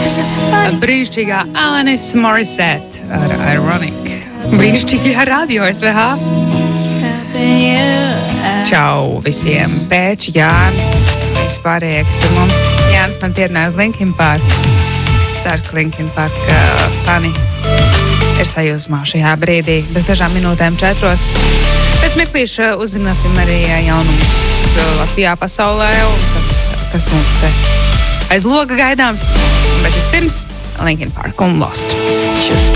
Brīnišķīgā Alanis Morissette ar Ironic. Brīnišķīgajā radio SVH. Čau visiem. Pēči, Jānis, vispārējie, kas ir mums. Jānis man pierunāja uz Linkin Park. Es ceru, ka Linkin Park fani ir sajūsmā šajā brīdī. Bez dažām minūtēm 4. Pēc mirklīša uzzināsim arī jaunumus Latvijā, pasaulē un kas mums te aiz loga gaidāms. Bet vispirms Linkin Park un Lost.